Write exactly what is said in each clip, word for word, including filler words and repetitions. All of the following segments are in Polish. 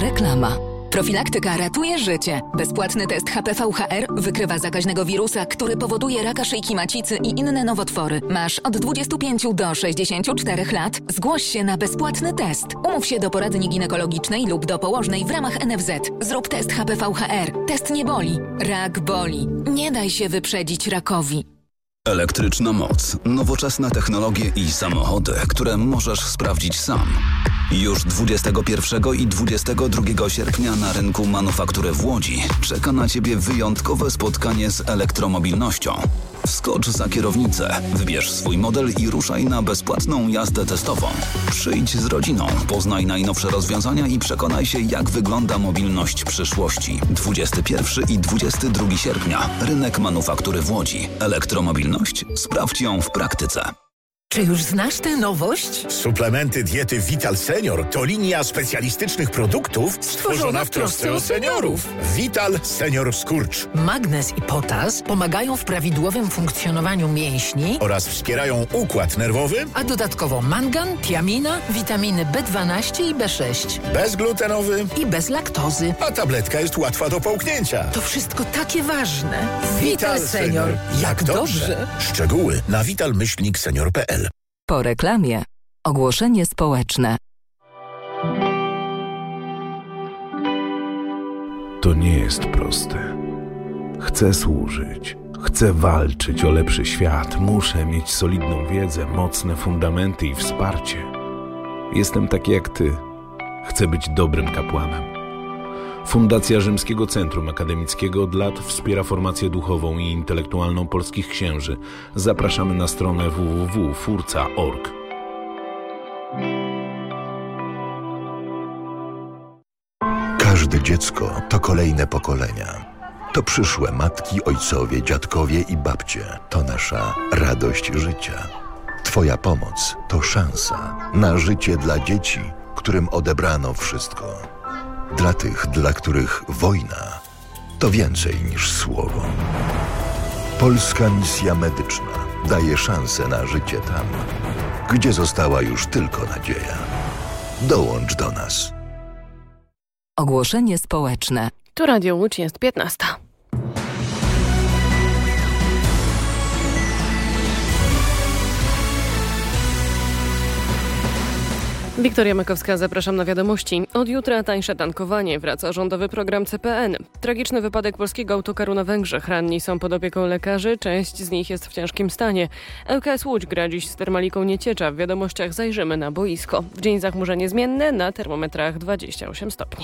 Reklama. Profilaktyka ratuje życie. Bezpłatny test H P V H R wykrywa zakaźnego wirusa, który powoduje raka szyjki macicy i inne nowotwory. Masz od dwudziestu pięciu do sześćdziesięciu czterech lat. Zgłoś się na bezpłatny test. Umów się do poradni ginekologicznej lub do położnej w ramach N F Z. Zrób test H P V H R. Test nie boli. Rak boli. Nie daj się wyprzedzić rakowi. Elektryczna moc, nowoczesne technologie i samochody, które możesz sprawdzić sam. Już dwudziestego pierwszego i dwudziestego drugiego sierpnia na rynku manufaktury w Łodzi czeka na Ciebie wyjątkowe spotkanie z elektromobilnością. Wskocz za kierownicę, wybierz swój model i ruszaj na bezpłatną jazdę testową. Przyjdź z rodziną, poznaj najnowsze rozwiązania i przekonaj się, jak wygląda mobilność przyszłości. dwudziestego pierwszego i dwudziestego drugiego sierpnia. Rynek manufaktury w Łodzi. Elektromobilność? Sprawdź ją w praktyce. Czy już znasz tę nowość? Suplementy diety Vital Senior to linia specjalistycznych produktów stworzona w trosce o seniorów. Vital Senior Skurcz. Magnez i potas pomagają w prawidłowym funkcjonowaniu mięśni oraz wspierają układ nerwowy, a dodatkowo mangan, tiamina, witaminy B dwanaście i B sześć. Bezglutenowy i bez laktozy. A tabletka jest łatwa do połknięcia. To wszystko takie ważne. Vital, Vital Senior. Senior. Jak dobrze. Szczegóły na vital myślnik senior kropka p l. Po reklamie. Ogłoszenie społeczne. To nie jest proste. Chcę służyć. Chcę walczyć o lepszy świat. Muszę mieć solidną wiedzę, mocne fundamenty i wsparcie. Jestem taki jak ty. Chcę być dobrym kapłanem. Fundacja Rzymskiego Centrum Akademickiego od lat wspiera formację duchową i intelektualną polskich księży. Zapraszamy na stronę w w w kropka furca kropka org. Każde dziecko to kolejne pokolenia. To przyszłe matki, ojcowie, dziadkowie i babcie. To nasza radość życia. Twoja pomoc to szansa na życie dla dzieci, którym odebrano wszystko. Dla tych, dla których wojna to więcej niż słowo. Polska Misja Medyczna daje szansę na życie tam, gdzie została już tylko nadzieja. Dołącz do nas. Ogłoszenie społeczne. Tu Radio Łódź, jest piętnasta. Wiktoria Makowska, zapraszam na wiadomości. Od jutra tańsze tankowanie. Wraca rządowy program C P N. Tragiczny wypadek polskiego autokaru na Węgrzech. Ranni są pod opieką lekarzy, część z nich jest w ciężkim stanie. L K S Łódź gra dziś z Termaliką Nieciecza. W wiadomościach zajrzymy na boisko. W dzień zachmurzenie zmienne, na termometrach dwadzieścia osiem stopni.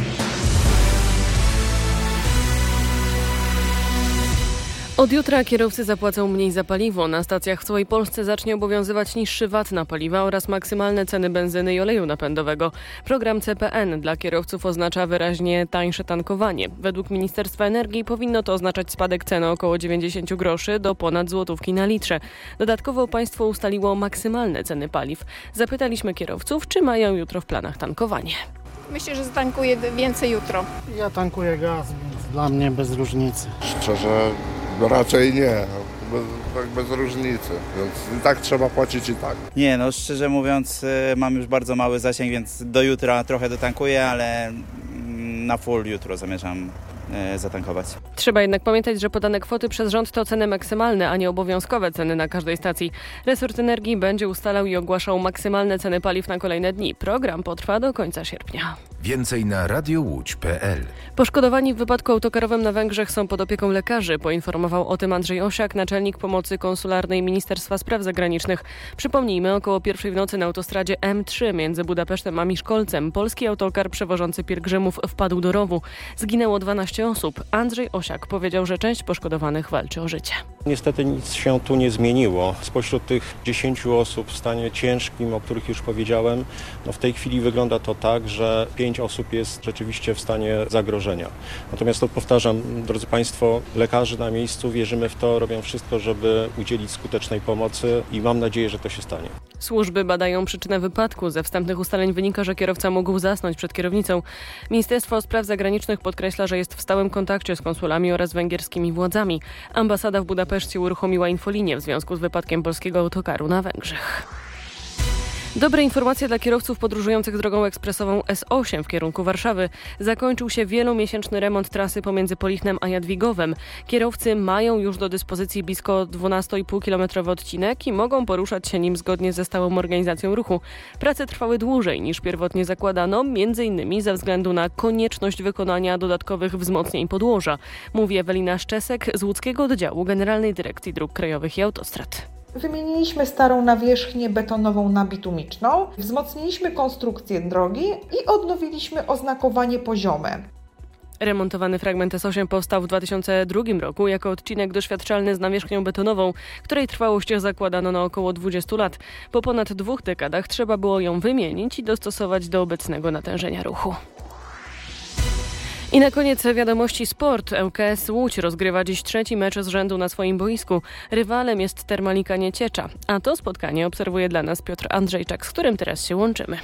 Od jutra kierowcy zapłacą mniej za paliwo. Na stacjach w całej Polsce zacznie obowiązywać niższy V A T na paliwa oraz maksymalne ceny benzyny i oleju napędowego. Program C P N dla kierowców oznacza wyraźnie tańsze tankowanie. Według Ministerstwa Energii powinno to oznaczać spadek ceny około dziewięćdziesiąt groszy do ponad złotówki na litrze. Dodatkowo państwo ustaliło maksymalne ceny paliw. Zapytaliśmy kierowców, czy mają jutro w planach tankowanie. Myślę, że zatankuję więcej jutro. Ja tankuję gaz, więc dla mnie bez różnicy. Szczerze, raczej nie, bez, tak bez różnicy, więc i tak trzeba płacić i tak. Nie, no szczerze mówiąc mam już bardzo mały zasięg, więc do jutra trochę dotankuję, ale na full jutro zamierzam zatankować. Trzeba jednak pamiętać, że podane kwoty przez rząd to ceny maksymalne, a nie obowiązkowe ceny na każdej stacji. Resort Energii będzie ustalał i ogłaszał maksymalne ceny paliw na kolejne dni. Program potrwa do końca sierpnia. Więcej na radiowódź kropka p l. Poszkodowani w wypadku autokarowym na Węgrzech są pod opieką lekarzy. Poinformował o tym Andrzej Osiak, naczelnik pomocy konsularnej Ministerstwa Spraw Zagranicznych. Przypomnijmy, około pierwszej w nocy na autostradzie M trzy między Budapesztem a Miszkolcem polski autokar przewożący pielgrzymów wpadł do rowu. Zginęło dwanaście osób. Andrzej Osiak powiedział, że część poszkodowanych walczy o życie. Niestety nic się tu nie zmieniło. Spośród tych dziesięciu osób w stanie ciężkim, o których już powiedziałem, no w tej chwili wygląda to tak, że pięć osób jest rzeczywiście w stanie zagrożenia. Natomiast to powtarzam, drodzy Państwo, lekarze na miejscu, wierzymy w to, robią wszystko, żeby udzielić skutecznej pomocy i mam nadzieję, że to się stanie. Służby badają przyczynę wypadku. Ze wstępnych ustaleń wynika, że kierowca mógł zasnąć przed kierownicą. Ministerstwo Spraw Zagranicznych podkreśla, że jest w stałym kontakcie z konsulami oraz węgierskimi władzami. Ambasada w Budapeszcie uruchomiła infolinię w związku z wypadkiem polskiego autokaru na Węgrzech. Dobre informacje dla kierowców podróżujących drogą ekspresową S osiem w kierunku Warszawy. Zakończył się wielomiesięczny remont trasy pomiędzy Polichnem a Jadwigowem. Kierowcy mają już do dyspozycji blisko dwunastopółkilometrowy odcinek i mogą poruszać się nim zgodnie ze stałą organizacją ruchu. Prace trwały dłużej niż pierwotnie zakładano, między innymi ze względu na konieczność wykonania dodatkowych wzmocnień podłoża, mówi Ewelina Szczesek z łódzkiego oddziału Generalnej Dyrekcji Dróg Krajowych i Autostrad. Wymieniliśmy starą nawierzchnię betonową na bitumiczną, wzmocniliśmy konstrukcję drogi i odnowiliśmy oznakowanie poziome. Remontowany fragment S osiem powstał w dwa tysiące drugim roku jako odcinek doświadczalny z nawierzchnią betonową, której trwałość zakładano na około dwudziestu lat. Po ponad dwóch dekadach trzeba było ją wymienić i dostosować do obecnego natężenia ruchu. I na koniec wiadomości sport. ŁKS Łódź rozgrywa dziś trzeci mecz z rzędu na swoim boisku. Rywalem jest Termalika Nieciecza, a to spotkanie obserwuje dla nas Piotr Andrzejczak, z którym teraz się łączymy.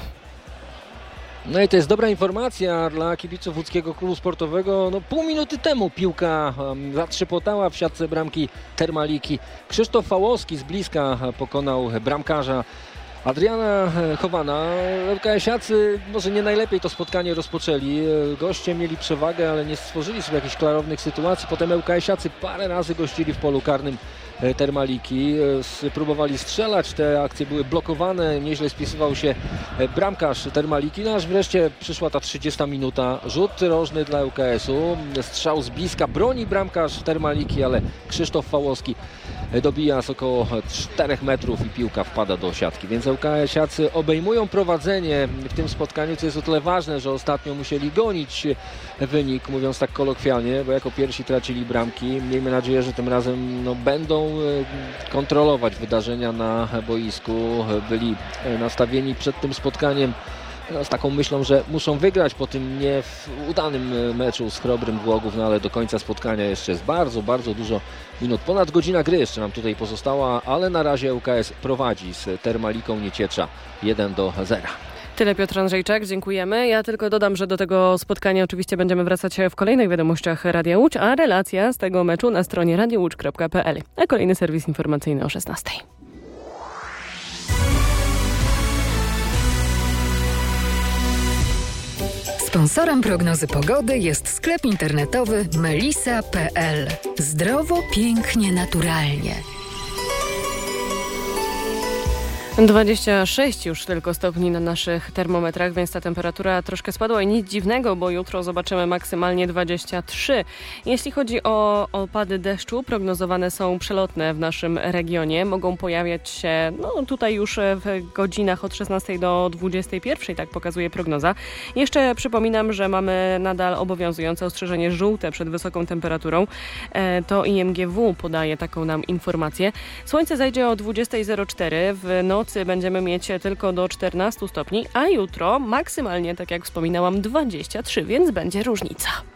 No i to jest dobra informacja dla kibiców łódzkiego klubu sportowego. No, pół minuty temu piłka um, zatrzepotała w siatce bramki Termaliki. Krzysztof Fałowski z bliska pokonał bramkarza Adriana Chowana. ŁKS-iacy może nie najlepiej to spotkanie rozpoczęli. Goście mieli przewagę, ale nie stworzyli sobie jakichś klarownych sytuacji. Potem ŁKS-iacy parę razy gościli w polu karnym Termaliki. Próbowali strzelać, te akcje były blokowane, nieźle spisywał się bramkarz Termaliki. No aż wreszcie przyszła ta trzydziesta minuta. Rzut rożny dla ŁKS-u. Strzał z bliska, broni bramkarz Termaliki, ale Krzysztof Fałowski dobija z około czterech metrów i piłka wpada do siatki. Więc ŁKS-iacy obejmują prowadzenie w tym spotkaniu, co jest o tyle ważne, że ostatnio musieli gonić wynik, mówiąc tak kolokwialnie, bo jako pierwsi tracili bramki. Miejmy nadzieję, że tym razem no, będą kontrolować wydarzenia na boisku. Byli nastawieni przed tym spotkaniem z taką myślą, że muszą wygrać po tym nieudanym meczu z Chrobrym Głogów, no ale do końca spotkania jeszcze jest bardzo, bardzo dużo minut. Ponad godzina gry jeszcze nam tutaj pozostała, ale na razie ŁKS prowadzi z Termaliką Nieciecza jeden do zera. Tyle Piotr Andrzejczak, dziękujemy. Ja tylko dodam, że do tego spotkania oczywiście będziemy wracać w kolejnych wiadomościach Radia Łódź, a relacja z tego meczu na stronie radio łódź kropka p l. A kolejny serwis informacyjny o szesnastej. Sponsorem prognozy pogody jest sklep internetowy melisa kropka p l. Zdrowo, pięknie, naturalnie. dwadzieścia sześć już tylko stopni na naszych termometrach, więc ta temperatura troszkę spadła i nic dziwnego, bo jutro zobaczymy maksymalnie dwadzieścia trzy. Jeśli chodzi o opady deszczu, prognozowane są przelotne w naszym regionie. Mogą pojawiać się no, tutaj już w godzinach od szesnastej do dwudziestej pierwszej, tak pokazuje prognoza. Jeszcze przypominam, że mamy nadal obowiązujące ostrzeżenie żółte przed wysoką temperaturą. To I M G W podaje taką nam informację. Słońce zajdzie o dwudziesta zero cztery, w nocy będziemy mieć tylko do czternastu stopni, a jutro maksymalnie, tak jak wspominałam, dwadzieścia trzy, więc będzie różnica.